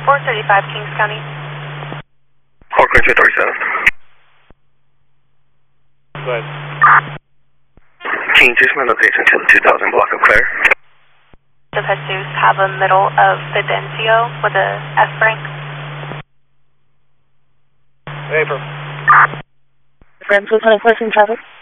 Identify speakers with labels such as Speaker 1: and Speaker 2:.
Speaker 1: 435 Kings County.
Speaker 2: Hawker 237.
Speaker 3: Go ahead.
Speaker 2: Can you just my location to the 2000 block of Claire?
Speaker 1: The Jesus have a middle of Fidencio with a S brake.
Speaker 3: Vapor.
Speaker 4: Friends with 24 in traffic.